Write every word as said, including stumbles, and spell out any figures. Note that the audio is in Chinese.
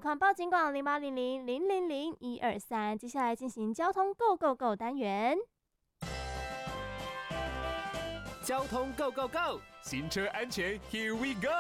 况报警广零八零零零零零一二三。接下来进行交通 Go Go Go 单元。 交通 Go Go Go， 行车安全 Here we go。